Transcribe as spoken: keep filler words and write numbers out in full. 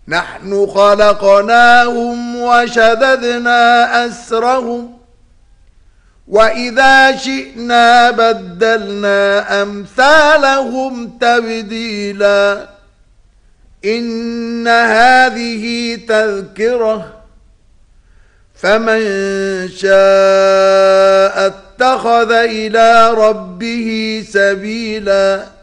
نحن خلقناهم وشددنا أسرهم وإذا شئنا بدلنا أمثالهم تبديلا إن هذه تذكرة فمن شاء اتخذ إلى ربه سبيلا